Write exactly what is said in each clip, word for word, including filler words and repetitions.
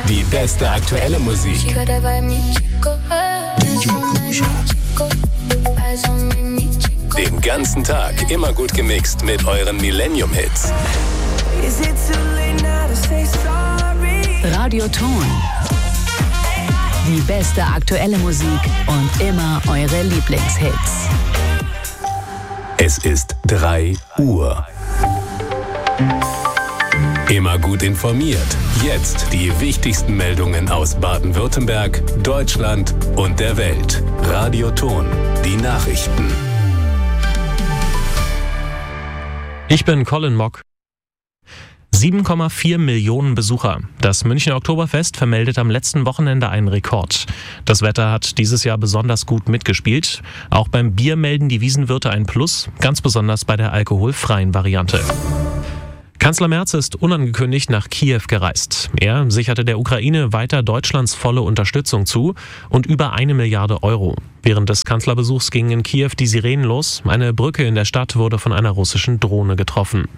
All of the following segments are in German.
Die beste aktuelle Musik. Den ganzen Tag immer gut gemixt mit euren Millennium-Hits. Radioton. Die beste aktuelle Musik und immer eure Lieblingshits. Es ist drei Uhr. Immer gut informiert. Jetzt die wichtigsten Meldungen aus Baden-Württemberg, Deutschland und der Welt. Radioton. Die Nachrichten. Ich bin Colin Mock. sieben Komma vier Millionen Besucher. Das Münchner Oktoberfest vermeldet am letzten Wochenende einen Rekord. Das Wetter hat dieses Jahr besonders gut mitgespielt. Auch beim Bier melden die Wiesenwirte ein Plus, ganz besonders bei der alkoholfreien Variante. Kanzler Merz ist unangekündigt nach Kiew gereist. Er sicherte der Ukraine weiter Deutschlands volle Unterstützung zu und über eine Milliarde Euro. Während des Kanzlerbesuchs gingen in Kiew die Sirenen los. Eine Brücke in der Stadt wurde von einer russischen Drohne getroffen.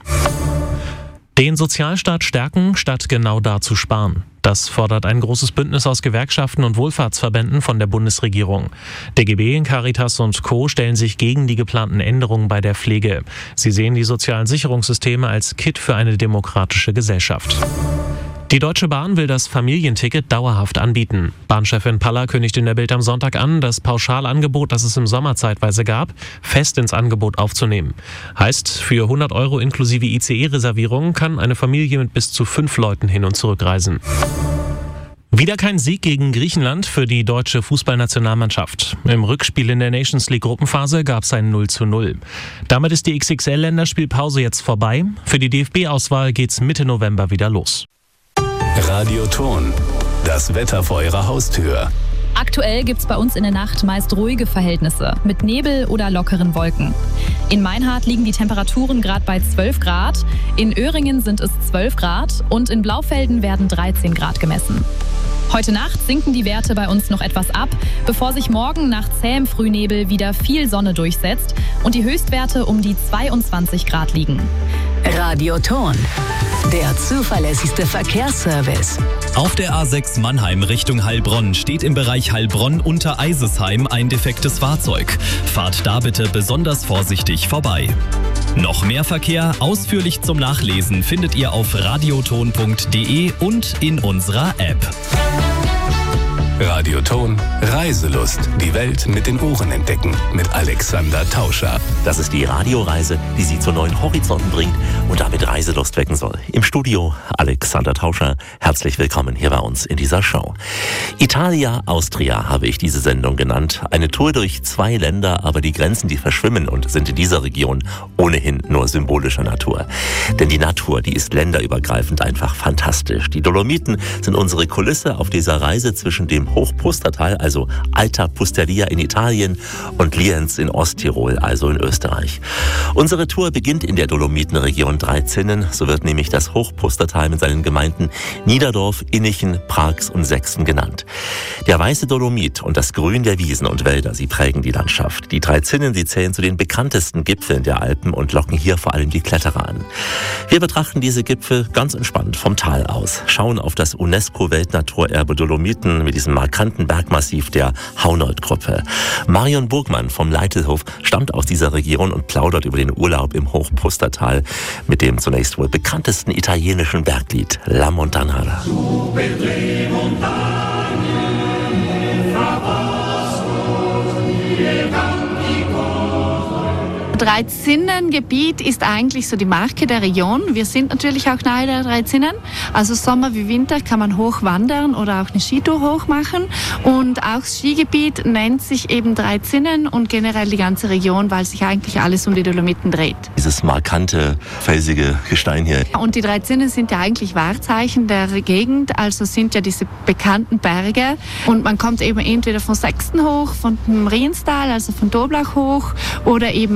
Den Sozialstaat stärken, statt genau da zu sparen. Das fordert ein großes Bündnis aus Gewerkschaften und Wohlfahrtsverbänden von der Bundesregierung. D G B, Caritas und Co. stellen sich gegen die geplanten Änderungen bei der Pflege. Sie sehen die sozialen Sicherungssysteme als Kitt für eine demokratische Gesellschaft. Die Deutsche Bahn will das Familienticket dauerhaft anbieten. Bahnchefin Paller kündigt in der Bild am Sonntag an, das Pauschalangebot, das es im Sommer zeitweise gab, fest ins Angebot aufzunehmen. Heißt, für hundert Euro inklusive I C E-Reservierung kann eine Familie mit bis zu fünf Leuten hin und zurück reisen. Wieder kein Sieg gegen Griechenland für die deutsche Fußballnationalmannschaft. Im Rückspiel in der Nations League Gruppenphase gab es ein null zu null. Damit ist die X X L-Länderspielpause jetzt vorbei. Für die D F B-Auswahl geht's Mitte November wieder los. Radioton. Das Wetter vor eurer Haustür. Aktuell gibt's bei uns in der Nacht meist ruhige Verhältnisse mit Nebel oder lockeren Wolken. In Meinhardt liegen die Temperaturen gerade bei zwölf Grad, in Öhringen sind es zwölf Grad und in Blaufelden werden dreizehn Grad gemessen. Heute Nacht sinken die Werte bei uns noch etwas ab, bevor sich morgen nach zähem Frühnebel wieder viel Sonne durchsetzt und die Höchstwerte um die zweiundzwanzig Grad liegen. Radioton. Der zuverlässigste Verkehrsservice. Auf der A sechs Mannheim Richtung Heilbronn steht im Bereich Heilbronn unter Eisesheim ein defektes Fahrzeug. Fahrt da bitte besonders vorsichtig vorbei. Noch mehr Verkehr ausführlich zum Nachlesen findet ihr auf radioton punkt de und in unserer App. Radioton. Reiselust. Die Welt mit den Ohren entdecken. Mit Alexander Tauscher. Das ist die Radioreise, die Sie zu neuen Horizonten bringt und damit Reiselust wecken soll. Im Studio Alexander Tauscher. Herzlich willkommen hier bei uns in dieser Show. Italia Austria habe ich diese Sendung genannt. Eine Tour durch zwei Länder, aber die Grenzen, die verschwimmen und sind in dieser Region ohnehin nur symbolischer Natur. Denn die Natur, die ist länderübergreifend einfach fantastisch. Die Dolomiten sind unsere Kulisse auf dieser Reise zwischen dem Hochpustertal, also Alta Pusteria in Italien, und Lienz in Osttirol, also in Österreich. Unsere Tour beginnt in der Dolomitenregion Dreizinnen. So wird nämlich das Hochpustertal mit seinen Gemeinden Niederdorf, Innichen, Prags und Sechsen genannt. Der weiße Dolomit und das Grün der Wiesen und Wälder, sie prägen die Landschaft. Die Dreizinnen, sie zählen zu den bekanntesten Gipfeln der Alpen und locken hier vor allem die Kletterer an. Wir betrachten diese Gipfel ganz entspannt vom Tal aus, schauen auf das UNESCO-Weltnaturerbe Dolomiten mit diesem markanten Bergmassiv der Haunold-Gruppe. Marion Burgmann vom Leitelhof stammt aus dieser Region und plaudert über den Urlaub im Hochpustertal mit dem zunächst wohl bekanntesten italienischen Berglied La Montanara. Dreizinnengebiet ist eigentlich so die Marke der Region. Wir sind natürlich auch nahe der Dreizinnen. Also Sommer wie Winter kann man hoch wandern oder auch eine Skitour hoch machen. Und auch das Skigebiet nennt sich eben Dreizinnen und generell die ganze Region, weil sich eigentlich alles um die Dolomiten dreht. Dieses markante, felsige Gestein hier. Und die Dreizinnen sind ja eigentlich Wahrzeichen der Gegend. Also sind ja diese bekannten Berge. Und man kommt eben entweder von Sechsten hoch, von dem Rienstal, also von Doblach hoch, oder eben auch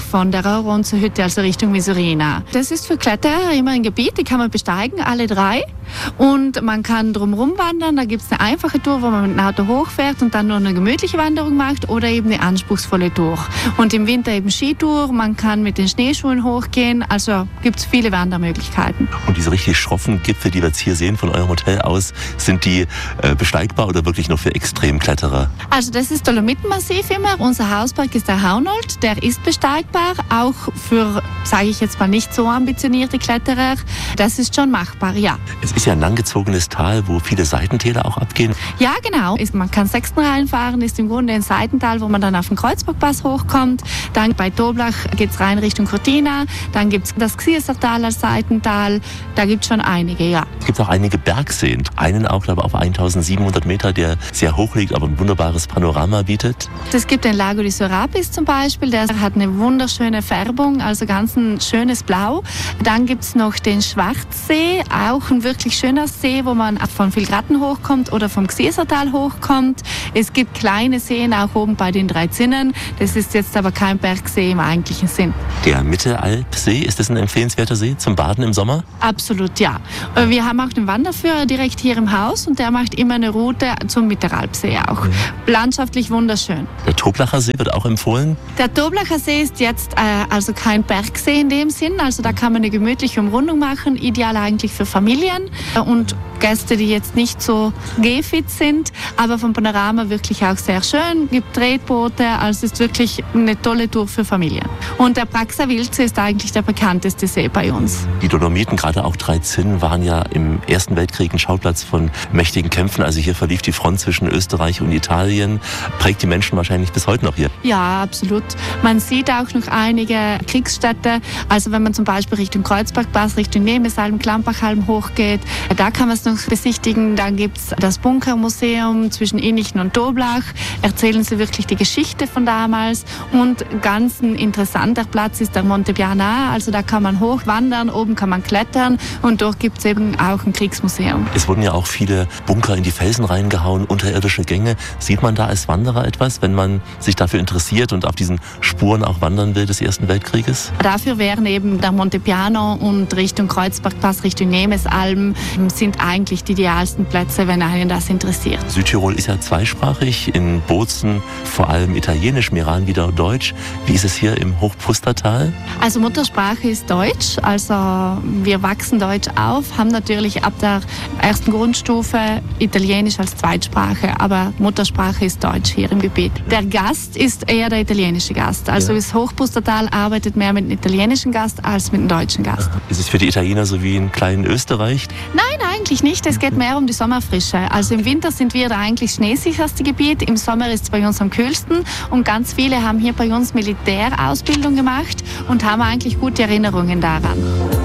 von der Auronzo-Hütte, also Richtung Misurina. Das ist für Kletterer immer ein Gebiet, die kann man besteigen, alle drei. Und man kann drumherum wandern, da gibt es eine einfache Tour, wo man mit dem Auto hochfährt und dann nur eine gemütliche Wanderung macht oder eben eine anspruchsvolle Tour. Und im Winter eben Skitour, man kann mit den Schneeschuhen hochgehen, also gibt es viele Wandermöglichkeiten. Und diese richtig schroffen Gipfel, die wir jetzt hier sehen von eurem Hotel aus, sind die äh, besteigbar oder wirklich nur für Extremkletterer? Also das ist Dolomitenmassiv immer. Unser Hausberg ist der Haunold, der ist besteigbar, auch für, sage ich jetzt mal, nicht so ambitionierte Kletterer. Das ist schon machbar, ja. Es ist ja ein langgezogenes Tal, wo viele Seitentäler auch abgehen. Ja, genau. Man kann Sechstenrallen fahren, ist im Grunde ein Seitental, wo man dann auf den Kreuzbergpass hochkommt. Dann bei Toblach geht es rein Richtung Cortina. Dann gibt es das Xiesertal als Seitental. Da gibt es schon einige, ja. Es gibt auch einige Bergseen. Einen auch, glaube ich, auf eintausendsiebenhundert Meter, der sehr hoch liegt, aber ein wunderbares Panorama bietet. Es gibt den Lago di Sorapis zum Beispiel. Der hat eine wunderschöne Färbung, also ganz ein schönes Blau. Dann gibt es noch den Schwarzsee, auch ein wirklich schöner See, wo man von Vilgratten hochkommt oder vom Xiesertal hochkommt. Es gibt kleine Seen auch oben bei den Drei Zinnen. Das ist jetzt aber kein Bergsee im eigentlichen Sinn. Der Mittelalpsee, ist das ein empfehlenswerter See zum Baden im Sommer? Absolut, ja. Wir haben auch den Wanderführer direkt hier im Haus und der macht immer eine Route zum Mittelalpsee auch. Mhm. Landschaftlich wunderschön. Der Toblacher See wird auch empfohlen? Der Toblacher See ist jetzt äh, also kein Bergsee in dem Sinn. Also da kann man eine gemütliche Umrundung machen, ideal eigentlich für Familien und Gäste, die jetzt nicht so gehfit sind, aber vom Panorama wirklich auch sehr schön. Es gibt Tretboote, also es ist wirklich eine tolle Tour für Familien. Und der Praxer Wildsee ist eigentlich der bekannteste See bei uns. Die Dolomiten, gerade auch Drei Zinnen, waren ja im Ersten Weltkrieg ein Schauplatz von mächtigen Kämpfen. Also hier verlief die Front zwischen Österreich und Italien. Prägt die Menschen wahrscheinlich bis heute noch hier. Ja, absolut. Man sieht auch noch einige Kriegsstädte. Also wenn man zum Beispiel Richtung Kreuzbergpass, Richtung Nemesalm, Klampachhalm hochgeht, da kann man es noch besichtigen. Dann gibt es das Bunkermuseum zwischen Innichen und Toblach. Erzählen sie wirklich die Geschichte von damals. Und ganz ein interessanter Platz ist der Monte Piana. Also da kann man hochwandern, oben kann man klettern und dort gibt es eben auch ein Kriegsmuseum. Es wurden ja auch viele Bunker in die Felsen reingehauen, unterirdische Gänge. Sieht man da als Wanderer etwas, wenn man sich dafür interessiert und auf diesen Spuren auch wandern will des Ersten Weltkrieges? Dafür wären eben der Monte Piano und Richtung Kreuzbergpass, Richtung Nemesalm sind eigentlich die idealsten Plätze, wenn einen das interessiert. Südtirol ist ja zweisprachig, in Bozen vor allem Italienisch, Meran wieder Deutsch. Wie ist es hier im Hochpustertal? Also Muttersprache ist Deutsch, also wir wachsen Deutsch auf, haben natürlich ab der ersten Grundstufe Italienisch als Zweitsprache, aber Muttersprache ist Deutsch hier im Gebiet. Der Gast ist eher der italienische Gast, also ja. Das Hochpustertal arbeitet mehr mit dem italienischen Gast als mit dem deutschen Gast. Ist es für die Italiener so wie in kleinen Österreich? Nein, eigentlich nicht. Es geht mehr um die Sommerfrische. Also im Winter sind wir da eigentlich schneesicherste Gebiet. Im Sommer ist es bei uns am kühlsten. Und ganz viele haben hier bei uns Militärausbildung gemacht und haben eigentlich gute Erinnerungen daran.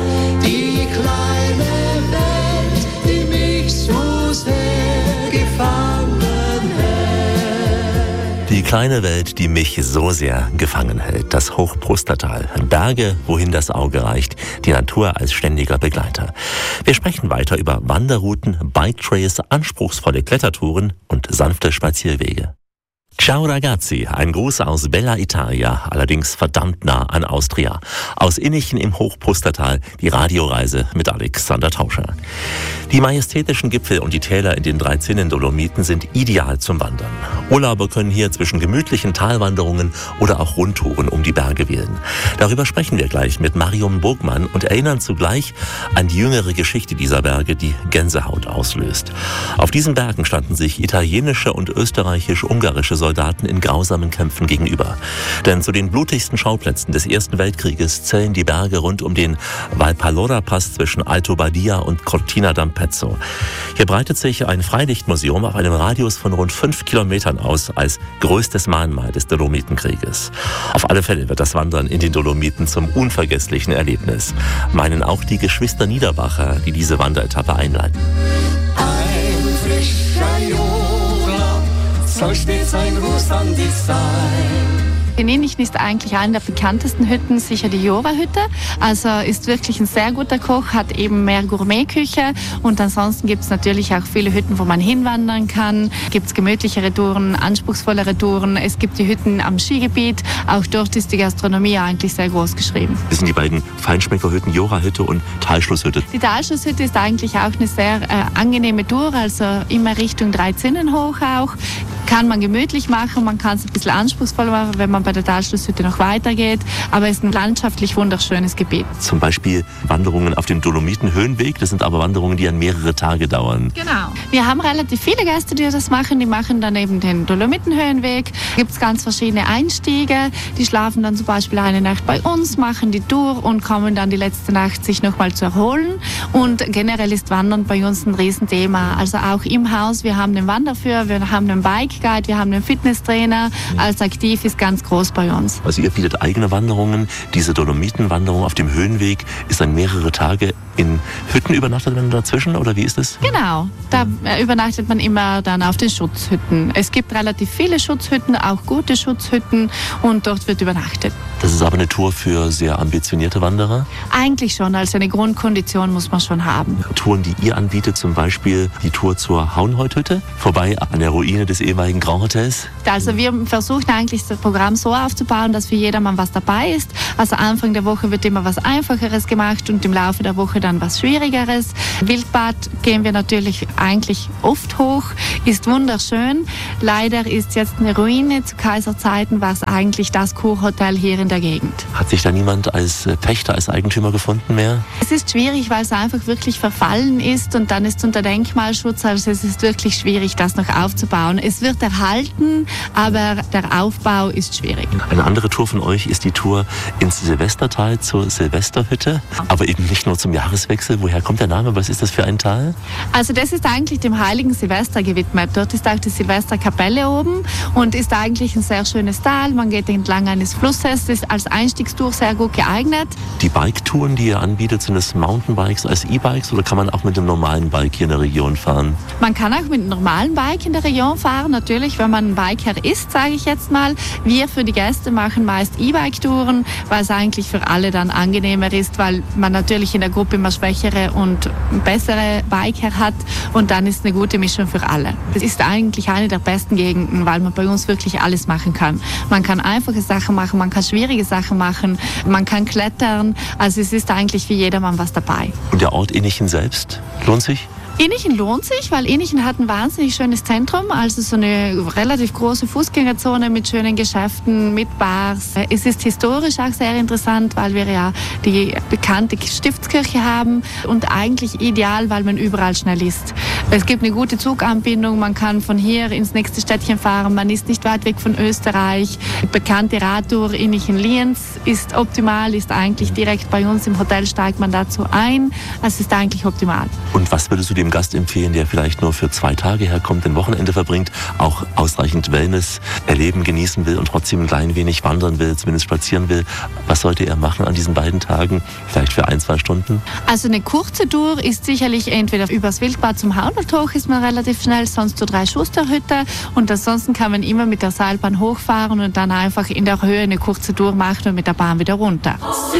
Die kleine Welt, die mich so sehr gefangen hält. Die kleine Welt, die mich so sehr gefangen hält. Das Hochpustertal. Berge, wohin das Auge reicht. Die Natur als ständiger Begleiter. Wir sprechen weiter über Wanderrouten, Bike-Trails, anspruchsvolle Klettertouren und sanfte Spazierwege. Ciao ragazzi, ein Gruß aus Bella Italia, allerdings verdammt nah an Austria. Aus Innichen im Hochpustertal, die Radioreise mit Alexander Tauscher. Die majestätischen Gipfel und die Täler in den Drei Zinnen Dolomiten sind ideal zum Wandern. Urlauber können hier zwischen gemütlichen Talwanderungen oder auch Rundtouren um die Berge wählen. Darüber sprechen wir gleich mit Marion Burgmann und erinnern zugleich an die jüngere Geschichte dieser Berge, die Gänsehaut auslöst. Auf diesen Bergen standen sich italienische und österreichisch-ungarische Soldaten in grausamen Kämpfen gegenüber. Denn zu den blutigsten Schauplätzen des Ersten Weltkrieges zählen die Berge rund um den Valpallora-Pass zwischen Alto Badia und Cortina d'Ampezzo. Hier breitet sich ein Freilichtmuseum auf einem Radius von rund fünf Kilometern aus als größtes Mahnmal des Dolomitenkrieges. Auf alle Fälle wird das Wandern in den Dolomiten zum unvergesslichen Erlebnis, meinen auch die Geschwister Niederbacher, die diese Wanderetappe einleiten. Ein frischer Jura soll stets ein Gruß an dich sein. In Innichen ist eigentlich eine der bekanntesten Hütten sicher die Jora-Hütte. Also ist wirklich ein sehr guter Koch, hat eben mehr Gourmetküche und ansonsten gibt es natürlich auch viele Hütten, wo man hinwandern kann. Gibt es gemütlichere Touren, anspruchsvollere Touren. Es gibt die Hütten am Skigebiet. Auch dort ist die Gastronomie eigentlich sehr groß geschrieben. Das sind die beiden Feinschmeckerhütten, Jora-Hütte und Talschlusshütte. Die Talschlusshütte ist eigentlich auch eine sehr äh, angenehme Tour, also immer Richtung Drei Zinnen hoch auch. Kann man gemütlich machen, man kann es ein bisschen anspruchsvoll machen, wenn man bei der Talschlusshütte noch weitergeht. Aber es ist ein landschaftlich wunderschönes Gebiet. Zum Beispiel Wanderungen auf dem Dolomiten-Höhenweg. Das sind aber Wanderungen, die an mehrere Tage dauern. Genau. Wir haben relativ viele Gäste, die das machen. Die machen dann eben den Dolomiten-Höhenweg. Da gibt es ganz verschiedene Einstiege. Die schlafen dann zum Beispiel eine Nacht bei uns, machen die Tour und kommen dann die letzte Nacht sich nochmal zu erholen. Und generell ist Wandern bei uns ein Riesenthema. Also auch im Haus. Wir haben einen Wanderführer, wir haben einen Bike Guide, wir haben einen Fitnesstrainer. Als aktiv ist ganz groß bei uns. Also ihr bietet eigene Wanderungen. Diese Dolomitenwanderung auf dem Höhenweg ist dann mehrere Tage in Hütten. Übernachtet man dazwischen oder wie ist es? Genau, da übernachtet man immer dann auf den Schutzhütten. Es gibt relativ viele Schutzhütten, auch gute Schutzhütten und dort wird übernachtet. Das ist aber eine Tour für sehr ambitionierte Wanderer? Eigentlich schon, also eine Grundkondition muss man schon haben. Touren, die ihr anbietet, zum Beispiel die Tour zur Hauenheuthütte, vorbei an der Ruine des ehemaligen Grand Hotels? Also wir versuchen eigentlich das Programm so aufzubauen, dass für jedermann was dabei ist. Also Anfang der Woche wird immer was Einfacheres gemacht und im Laufe der Woche dann was Schwierigeres. Wildbad gehen wir natürlich eigentlich oft hoch, ist wunderschön. Leider ist jetzt eine Ruine. Zu Kaiserzeiten war es eigentlich das Kurhotel hier in der Gegend. Hat sich da niemand als Pächter, als Eigentümer gefunden mehr? Es ist schwierig, weil es einfach wirklich verfallen ist und dann ist es unter Denkmalschutz. Also es ist wirklich schwierig, das noch aufzubauen. Es wird erhalten, aber der Aufbau ist schwierig. Eine andere Tour von euch ist die Tour ins Silvestertal zur Silvesterhütte, aber eben nicht nur zum Jahreswechsel. Woher kommt der Name? Was ist das für ein Tal? Also das ist eigentlich dem heiligen Silvester gewidmet. Dort ist auch die Silvesterkapelle oben und ist eigentlich ein sehr schönes Tal. Man geht entlang eines Flusses, ist als Einstiegstour sehr gut geeignet. Die Bike-Touren, die ihr anbietet, sind es Mountainbikes als E-Bikes oder kann man auch mit einem normalen Bike hier in der Region fahren? Man kann auch mit einem normalen Bike in der Region fahren, natürlich, wenn man ein Biker ist, sage ich jetzt mal. Wir für die Gäste machen meist E-Bike-Touren, weil es eigentlich für alle dann angenehmer ist, weil man natürlich in der Gruppe immer schwächere und bessere Biker hat und dann ist eine gute Mischung für alle. Es ist eigentlich eine der besten Gegenden, weil man bei uns wirklich alles machen kann. Man kann einfache Sachen machen, man kann schwierige Sachen machen, man kann klettern, also es ist eigentlich für jedermann was dabei. Und der Ort Innichen selbst lohnt sich? Innichen lohnt sich, weil Innichen hat ein wahnsinnig schönes Zentrum, also so eine relativ große Fußgängerzone mit schönen Geschäften, mit Bars. Es ist historisch auch sehr interessant, weil wir ja die bekannte Stiftskirche haben und eigentlich ideal, weil man überall schnell ist. Es gibt eine gute Zuganbindung, man kann von hier ins nächste Städtchen fahren, man ist nicht weit weg von Österreich. Die bekannte Radtour Innichen-Lienz ist optimal, ist eigentlich direkt bei uns im Hotel, steigt man dazu ein. Es ist eigentlich optimal. Und was würdest du dem Gast empfehlen, der vielleicht nur für zwei Tage herkommt, ein Wochenende verbringt, auch ausreichend Wellness erleben, genießen will und trotzdem ein klein wenig wandern will, zumindest spazieren will? Was sollte er machen an diesen beiden Tagen? Vielleicht für ein, zwei Stunden? Also eine kurze Tour ist sicherlich entweder übers Wildbad zum Hauenholt hoch, ist man relativ schnell, sonst zur Drei-Schuster-Hütte und ansonsten kann man immer mit der Seilbahn hochfahren und dann einfach in der Höhe eine kurze Tour machen und mit der Bahn wieder runter.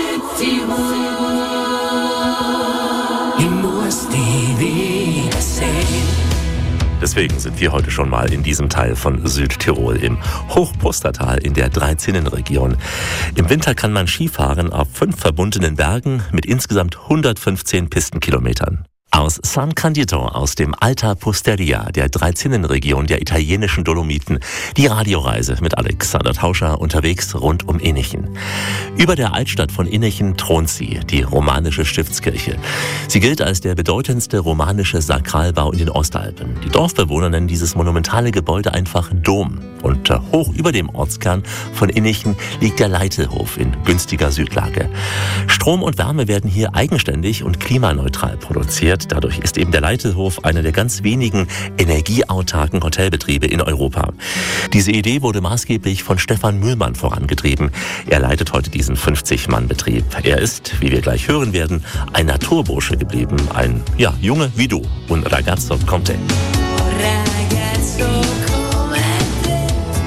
Deswegen sind wir heute schon mal in diesem Teil von Südtirol im Hochpustertal in der Drei-Zinnen-Region. Im Winter kann man Skifahren auf fünf verbundenen Bergen mit insgesamt hundertfünfzehn Pistenkilometern. Aus San Candido, aus dem Alta Pusteria, der Drei-Zinnen-Region der italienischen Dolomiten, die Radioreise mit Alexander Tauscher unterwegs rund um Innichen. Über der Altstadt von Innichen thront sie, die romanische Stiftskirche. Sie gilt als der bedeutendste romanische Sakralbau in den Ostalpen. Die Dorfbewohner nennen dieses monumentale Gebäude einfach Dom. Und hoch über dem Ortskern von Innichen liegt der Leitelhof in günstiger Südlage. Strom und Wärme werden hier eigenständig und klimaneutral produziert. Dadurch ist eben der Leitelhof einer der ganz wenigen energieautarken Hotelbetriebe in Europa. Diese Idee wurde maßgeblich von Stefan Mühlmann vorangetrieben. Er leitet heute diesen fünfzig-Mann-Betrieb. Er ist, wie wir gleich hören werden, ein Naturbursche geblieben. Ein, ja, Junge wie du. Un ragazzo come te.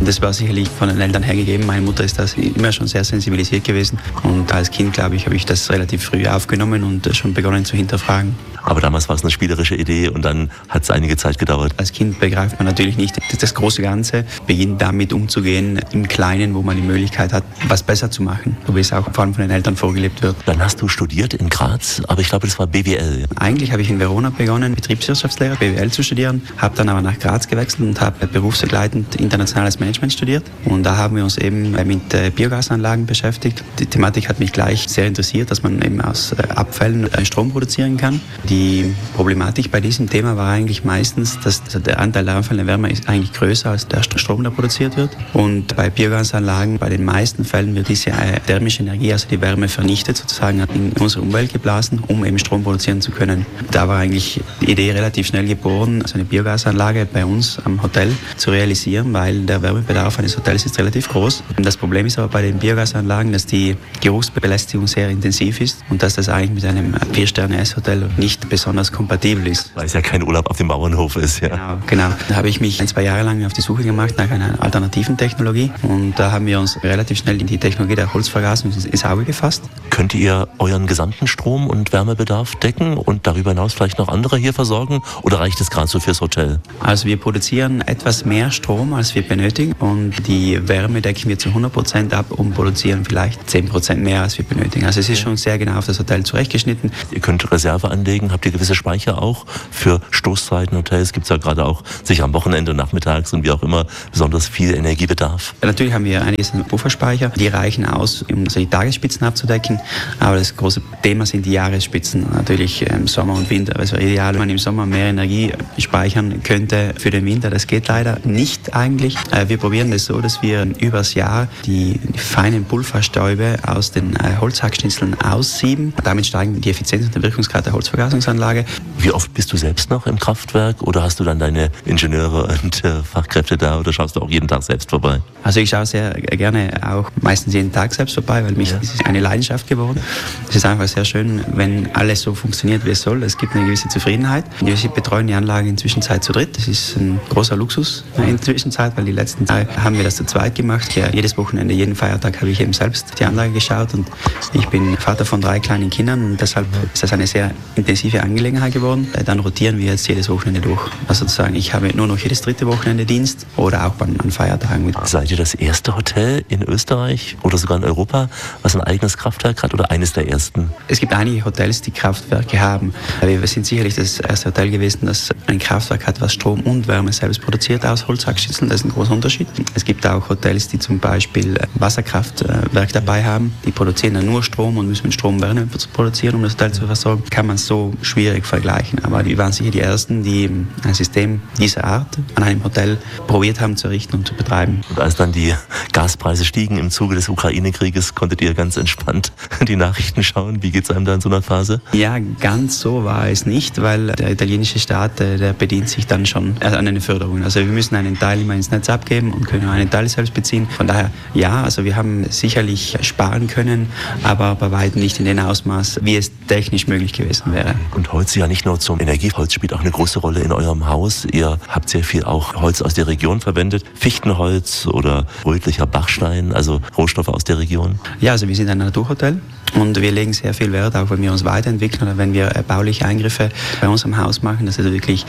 Das war sicherlich von den Eltern her gegeben. Meine Mutter ist das immer schon sehr sensibilisiert gewesen. Und als Kind, glaube ich, habe ich das relativ früh aufgenommen und schon begonnen zu hinterfragen. Aber damals war es eine spielerische Idee und dann hat es einige Zeit gedauert. Als Kind begreift man natürlich nicht das große Ganze, beginnt damit umzugehen im Kleinen, wo man die Möglichkeit hat, was besser zu machen, so wie es auch vor allem von den Eltern vorgelebt wird. Dann hast du studiert in Graz, aber ich glaube, das war B W L. Eigentlich habe ich in Verona begonnen, Betriebswirtschaftslehre, B W L zu studieren, habe dann aber nach Graz gewechselt und habe berufsbegleitend internationales Management studiert. Und da haben wir uns eben mit Biogasanlagen beschäftigt. Die Thematik hat mich gleich sehr interessiert, dass man eben aus Abfällen Strom produzieren kann. Die Problematik bei diesem Thema war eigentlich meistens, dass der Anteil der anfallenden Wärme ist eigentlich größer als der Strom, der produziert wird. Und bei Biogasanlagen, bei den meisten Fällen wird diese thermische Energie, also die Wärme vernichtet, sozusagen in unsere Umwelt geblasen, um eben Strom produzieren zu können. Da war eigentlich die Idee relativ schnell geboren, also eine Biogasanlage bei uns am Hotel zu realisieren, weil der Wärmebedarf eines Hotels ist relativ groß. Und das Problem ist aber bei den Biogasanlagen, dass die Geruchsbelästigung sehr intensiv ist und dass das eigentlich mit einem Vier-Sterne-Esshotel nicht besonders kompatibel ist. Weil es ja kein Urlaub auf dem Bauernhof ist, ja. Genau, genau. Da habe ich mich ein, zwei Jahre lang auf die Suche gemacht nach einer alternativen Technologie und da haben wir uns relativ schnell in die Technologie der Holzvergasung ins Auge gefasst. Könnt ihr euren gesamten Strom- und Wärmebedarf decken und darüber hinaus vielleicht noch andere hier versorgen oder reicht es gerade so fürs Hotel? Also wir produzieren etwas mehr Strom, als wir benötigen und die Wärme decken wir zu hundert Prozent ab und produzieren vielleicht zehn Prozent mehr, als wir benötigen. Also es ist schon sehr genau auf das Hotel zurechtgeschnitten. Ihr könnt Reserve anlegen, habt ihr gewisse Speicher auch für Stoßzeiten, Hotels? Gibt es ja gerade auch sicher am Wochenende, nachmittags und wie auch immer besonders viel Energiebedarf? Ja, natürlich haben wir einiges an Pufferspeicher, die reichen aus, um also die Tagesspitzen abzudecken, aber das große Thema sind die Jahresspitzen, natürlich im Sommer und Winter. Es wäre ideal, wenn man im Sommer mehr Energie speichern könnte für den Winter. Das geht leider nicht eigentlich. Wir probieren das so, dass wir übers Jahr die feinen Pulverstäube aus den Holzhackschnitzeln aussieben. Damit steigen die Effizienz und der Wirkungsgrad der Holzvergasungsanlage. Wie oft bist du selbst noch im Kraftwerk oder hast du dann deine Ingenieure und äh, Fachkräfte da oder schaust du auch jeden Tag selbst vorbei? Also ich schaue sehr gerne auch meistens jeden Tag selbst vorbei, weil mich ja. Das ist eine Leidenschaft geworden. Es ist einfach sehr schön, wenn alles so funktioniert, wie es soll. Es gibt eine gewisse Zufriedenheit. Wir betreuen die Anlage in der Zwischenzeit zu dritt. Das ist ein großer Luxus in der Zwischenzeit, weil die letzten Tage haben wir das zu zweit gemacht. Ja, jedes Wochenende, jeden Feiertag habe ich eben selbst die Anlage geschaut und ich bin Vater von drei kleinen Kindern und deshalb ist das eine sehr intensive Angelegenheit geworden. Dann rotieren wir jetzt jedes Wochenende durch. Also sozusagen, ich habe nur noch jedes dritte Wochenende Dienst oder auch an Feiertagen. Seid ihr das erste Hotel in Österreich oder sogar in Europa, was ein eigenes Kraftwerk hat oder eines der ersten? Es gibt einige Hotels, die Kraftwerke haben. Wir sind sicherlich das erste Hotel gewesen, das ein Kraftwerk hat, was Strom und Wärme selbst produziert aus Holzhackschnitzeln. Das ist ein großer Unterschied. Es gibt auch Hotels, die zum Beispiel Wasserkraftwerk dabei haben. Die produzieren dann nur Strom und müssen Strom und Wärme produzieren, um das Hotel zu versorgen. Kann man so schwierig vergleichen. Aber die waren sicher die ersten, die ein System dieser Art an einem Hotel probiert haben zu errichten und zu betreiben. Und als dann die Gaspreise stiegen im Zuge des Ukraine-Krieges, konntet ihr ganz entspannt die Nachrichten schauen. Wie geht es einem da in so einer Phase? Ja, ganz so war es nicht, weil der italienische Staat, der bedient sich dann schon an eine Förderung. Also wir müssen einen Teil immer ins Netz abgeben und können einen Teil selbst beziehen. Von daher, ja, also wir haben sicherlich sparen können, aber bei weitem nicht in dem Ausmaß, wie es technisch möglich gewesen wäre. Und Holz ja nicht nur zum Energieholz spielt auch eine große Rolle in eurem Haus. Ihr habt sehr viel auch Holz aus der Region verwendet. Fichtenholz oder rötlicher Bachstein, also Rohstoffe aus der Region. Ja, also wir sind ein Naturhotel und wir legen sehr viel Wert, auch wenn wir uns weiterentwickeln oder wenn wir bauliche Eingriffe bei uns am Haus machen, dass es wirklich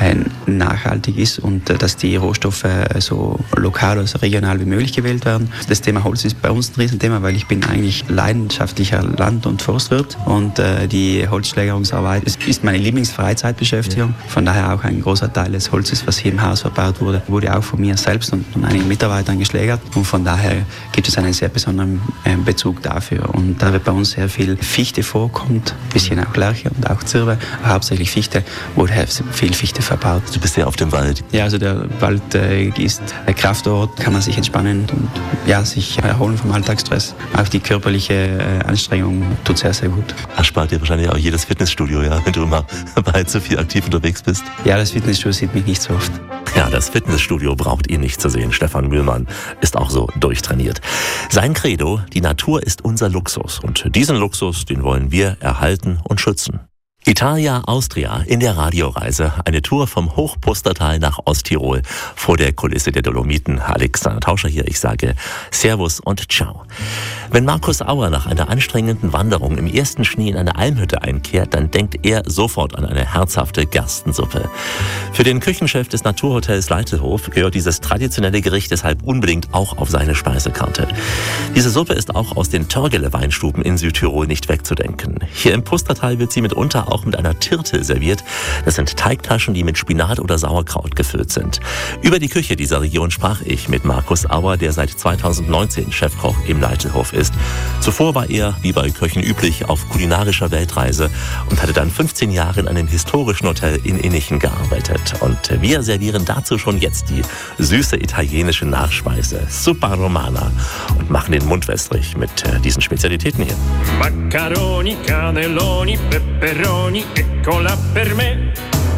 nachhaltig ist und dass die Rohstoffe so lokal oder so regional wie möglich gewählt werden. Das Thema Holz ist bei uns ein Riesenthema, weil ich bin eigentlich leidenschaftlicher Land- und Forstwirt und die Holzschlägerungsarbeit ist meine Lieblingsfreizeitbeschäftigung. Von daher auch ein großer Teil des Holzes, was hier im Haus verbaut wurde, wurde auch von mir selbst und von einigen Mitarbeitern geschlägert und von daher gibt es einen sehr besonderen Bezug dafür. Und da wird bei uns sehr viel Fichte vorkommt, ein bisschen auch Lärche und auch Zirbe, aber hauptsächlich Fichte, wurde viel Fichte verbaut. Du bist ja auf dem Wald. Ja, also der Wald äh, ist ein Kraftort, kann man sich entspannen und ja, sich erholen vom Alltagsstress. Auch die körperliche äh, Anstrengung tut sehr, sehr gut. Erspart dir wahrscheinlich auch jedes Fitnessstudio, ja, wenn du immer weit so viel aktiv unterwegs bist. Ja, das Fitnessstudio sieht mich nicht so oft. Ja, das Fitnessstudio braucht ihn nicht zu sehen. Stefan Mühlmann ist auch so durchtrainiert. Sein Credo, die Natur ist unser Luxus. Und diesen Luxus, den wollen wir erhalten und schützen. Italia Austria in der Radioreise. Eine Tour vom Hochpustertal nach Osttirol vor der Kulisse der Dolomiten. Alexander Tauscher hier, ich sage Servus und Ciao. Wenn Markus Auer nach einer anstrengenden Wanderung im ersten Schnee in eine Almhütte einkehrt, dann denkt er sofort an eine herzhafte Gerstensuppe. Für den Küchenchef des Naturhotels Leitelhof gehört dieses traditionelle Gericht deshalb unbedingt auch auf seine Speisekarte. Diese Suppe ist auch aus den Törgele-Weinstuben in Südtirol nicht wegzudenken. Hier im Pustertal wird sie mitunter auch mit einer Tirtel serviert. Das sind Teigtaschen, die mit Spinat oder Sauerkraut gefüllt sind. Über die Küche dieser Region sprach ich mit Markus Auer, der seit zweitausendneunzehn Chefkoch im Leitelhof ist. Zuvor war er, wie bei Köchen üblich, auf kulinarischer Weltreise und hatte dann fünfzehn Jahre in einem historischen Hotel in Innichen gearbeitet. Und wir servieren dazu schon jetzt die süße italienische Nachspeise Zuppa Romana und machen den Mund wässrig mit diesen Spezialitäten hier. Maccaroni, cannelloni, peperoni, eccola per me.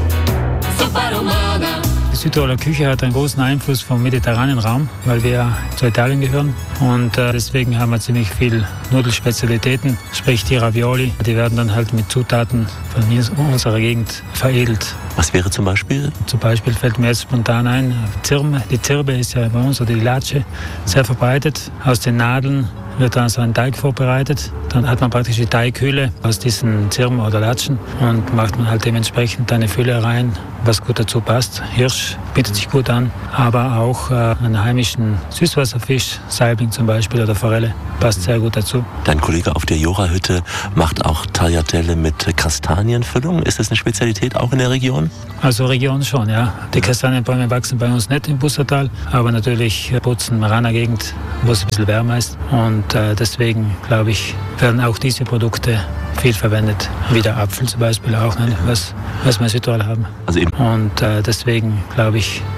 Zuppa Romana. Die Südtiroler Küche hat einen großen Einfluss vom mediterranen Raum, weil wir zu Italien gehören. Und äh, deswegen haben wir ziemlich viel Nudelspezialitäten, sprich die Ravioli. Die werden dann halt mit Zutaten von unserer Gegend veredelt. Was wäre zum Beispiel? Zum Beispiel fällt mir jetzt spontan ein, Zirme. Die Zirbe ist ja bei uns, oder die Latsche, sehr verbreitet. Aus den Nadeln wird dann so ein Teig vorbereitet. Dann hat man praktisch die Teighülle aus diesen Zirben oder Latschen und macht man halt dementsprechend eine Fülle rein, was gut dazu passt. Hirsch bietet sich gut an, aber auch äh, einen heimischen Süßwasserfisch, Saibling zum Beispiel oder Forelle, passt sehr gut dazu. Dein Kollege auf der Jora-Hütte macht auch Tagliatelle mit Kastanienfüllung. Ist das eine Spezialität auch in der Region? Also Region schon, ja. Die Kastanienbäume wachsen bei uns nicht im Pustertal, aber natürlich Bozen, Marana Gegend, wo es ein bisschen wärmer ist. Und äh, deswegen, glaube ich, werden auch diese Produkte viel verwendet. Wie der Apfel zum Beispiel auch, ne? was, was wir in Südtirol haben. Also eben. Und äh, deswegen, glaube ich,